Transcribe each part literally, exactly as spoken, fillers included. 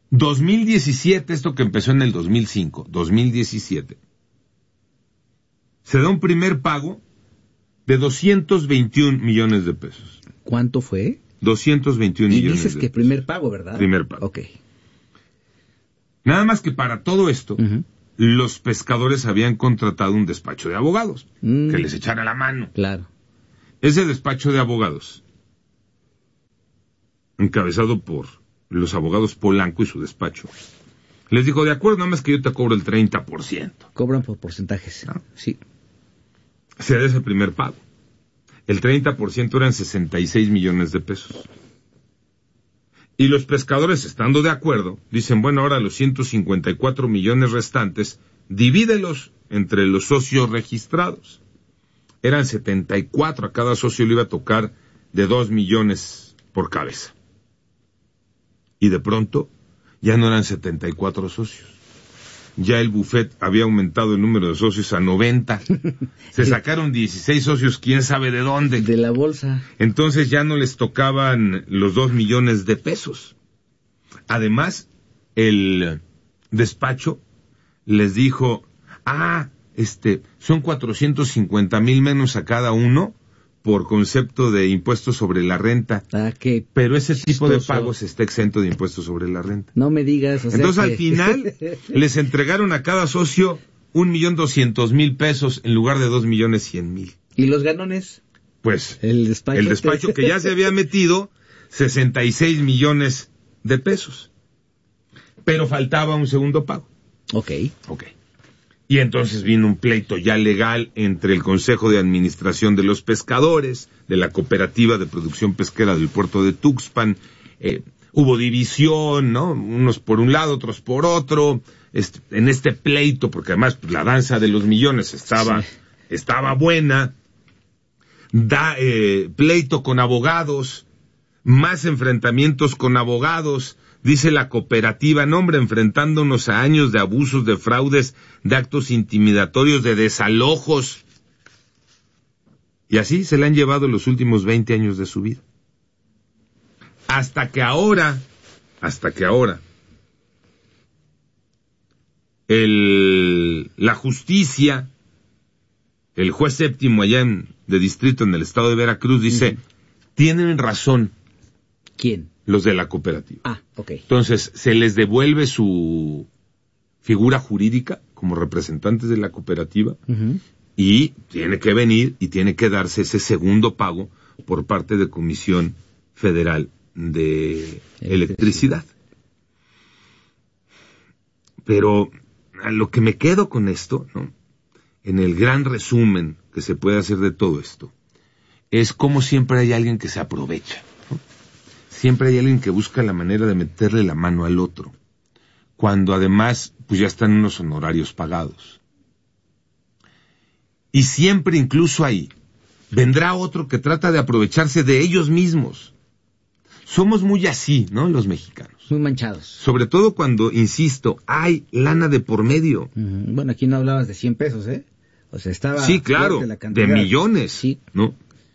dos mil diecisiete, esto que empezó en el dos mil cinco, dos mil diecisiete, se da un primer pago de doscientos veintiún millones de pesos. ¿Cuánto fue? doscientos veintiún y millones. Y dices que pesos. primer pago, ¿verdad? Primer pago. Ok. Nada más que para todo esto, Uh-huh. los pescadores habían contratado un despacho de abogados Mm. que les echara la mano. Claro. Ese despacho de abogados, encabezado por los abogados Polanco y su despacho, les dijo, de acuerdo, nada más que yo te cobro el treinta por ciento. Cobran por porcentajes. ¿No? Sí. Se da ese primer pago. El treinta por ciento eran sesenta y seis millones de pesos. Y los pescadores, estando de acuerdo, dicen, bueno, ahora los ciento cincuenta y cuatro millones restantes, divídelos entre los socios registrados. Eran setenta y cuatro, a cada socio le iba a tocar de dos millones por cabeza. Y de pronto, ya no eran setenta y cuatro socios. Ya el buffet había aumentado el número de socios a noventa. Se sacaron dieciséis socios, quién sabe de dónde. De la bolsa. Entonces ya no les tocaban los dos millones de pesos. Además, el despacho les dijo, ah, este, son cuatrocientos cincuenta mil menos a cada uno por concepto de impuestos sobre la renta. Ah, qué Pero ese tipo chistoso. de pagos está exento de impuestos sobre la renta. No me digas. O sea Entonces que... al final les entregaron a cada socio un millón doscientos mil pesos en lugar de dos millones cien mil. ¿Y los ganones? Pues El despacho. el despacho que ya se había metido sesenta y seis millones de pesos. Pero faltaba un segundo pago. Ok. Ok. Y entonces vino un pleito ya legal entre el Consejo de Administración de los Pescadores, de la Cooperativa de Producción Pesquera del Puerto de Tuxpan. Eh, hubo división, ¿no? Unos por un lado, otros por otro. Este, en este pleito, porque además pues, la danza de los millones estaba, sí. estaba buena. Da eh, pleito con abogados, más enfrentamientos con abogados. Dice la cooperativa, no hombre, enfrentándonos a años de abusos, de fraudes, de actos intimidatorios, de desalojos. Y así se le han llevado los últimos veinte años de su vida. Hasta que ahora, hasta que ahora, el, la justicia, el juez séptimo allá en, de distrito en el estado de Veracruz dice, uh-huh. tienen razón. ¿Quién? Los de la cooperativa. Ah, ok. Entonces, se les devuelve su figura jurídica como representantes de la cooperativa uh-huh. y tiene que venir y tiene que darse ese segundo pago por parte de Comisión Federal de Electricidad. Pero a lo que me quedo con esto, ¿no? En el gran resumen que se puede hacer de todo esto, es como siempre hay alguien que se aprovecha. Siempre hay alguien que busca la manera de meterle la mano al otro, cuando además pues ya están unos honorarios pagados. Y siempre incluso ahí vendrá otro que trata de aprovecharse de ellos mismos. Somos muy así, ¿no? Los mexicanos. Muy manchados. Sobre todo cuando, insisto, hay lana de por medio. Uh-huh. Bueno, aquí no hablabas de cien pesos, ¿eh? O sea, estaba... Sí, claro, la de millones, sí. ¿no?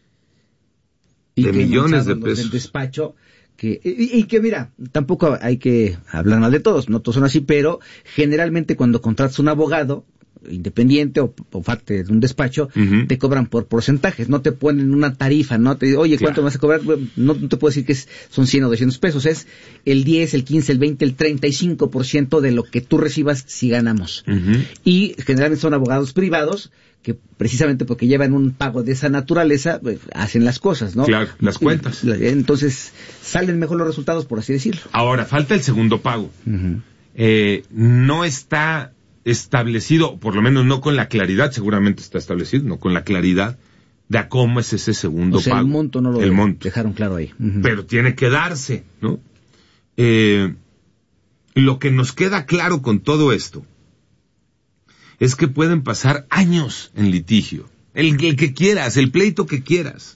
Y de millones de pesos. Del despacho, que, y, y que mira, tampoco hay que hablar mal de todos, no todos son así, pero generalmente cuando contratas un abogado independiente o, o parte de un despacho, uh-huh. te cobran por porcentajes, no te ponen una tarifa, no te oye, ¿cuánto claro. vas a cobrar? No, no te puedo decir que es, son cien o doscientos pesos, es el diez, el quince, el veinte, el treinta y cinco por ciento de lo que tú recibas si ganamos. Uh-huh. Y generalmente son abogados privados que precisamente porque llevan un pago de esa naturaleza, pues, hacen las cosas, ¿no? Claro, las cuentas. Entonces, salen mejor los resultados, por así decirlo. Ahora, falta el segundo pago. Uh-huh. Eh, no está establecido, por lo menos no con la claridad, seguramente está establecido, no con la claridad de a cómo es ese segundo o sea, pago. El monto no lo el monto. dejaron claro ahí. Uh-huh. Pero tiene que darse, ¿no? Eh, lo que nos queda claro con todo esto es que pueden pasar años en litigio, el, el que quieras, el pleito que quieras,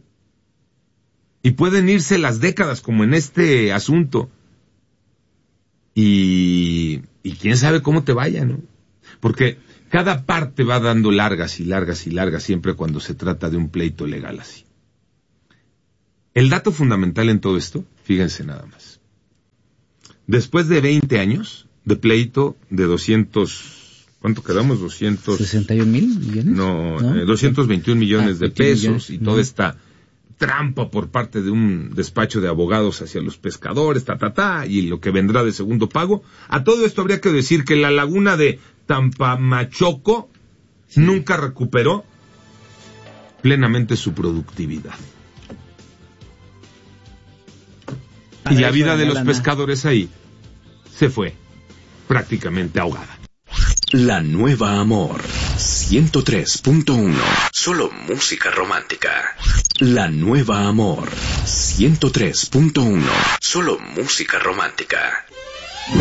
y pueden irse las décadas como en este asunto, y, y quién sabe cómo te vaya, ¿no? Porque cada parte va dando largas y largas y largas siempre cuando se trata de un pleito legal así. El dato fundamental en todo esto, fíjense nada más, después de veinte años de pleito de doscientos, ¿cuánto quedamos? doscientos ¿sesenta y un mil millones? No, ¿no? Eh, doscientos veintiún millones ah, de pesos millones. Y toda uh-huh. esta trampa por parte de un despacho de abogados hacia los pescadores, ta, ta, ta, y lo que vendrá de segundo pago. A todo esto habría que decir que la laguna de Tampamachoco sí. nunca recuperó plenamente su productividad. Para y la vida de los lana. pescadores ahí se fue prácticamente ahogada. La Nueva Amor, ciento tres punto uno. Solo música romántica. La Nueva Amor, ciento tres punto uno. Solo música romántica.